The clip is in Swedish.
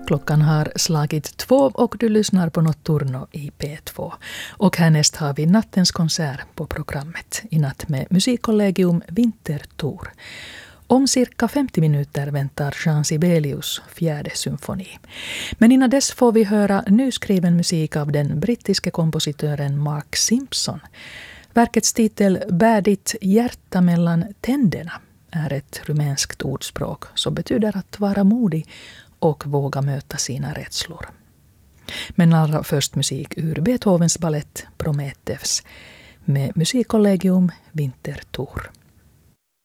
Klockan har slagit 2 och du lyssnar på Notturno i P2. Och härnäst har vi nattens konsert på programmet. I natt med musikkollegium Winterthur. Om cirka 50 minuter väntar Jean Sibelius 4:e symfoni. Men innan dess får vi höra nyskriven musik av den brittiske kompositören Mark Simpson. Verkets titel Bär ditt hjärta mellan tänderna är ett rumänskt ordspråk som betyder att vara modig och våga möta sina rädslor. Men allra först musik ur Beethovens ballett Prometheus med musikkollegium Winterthur.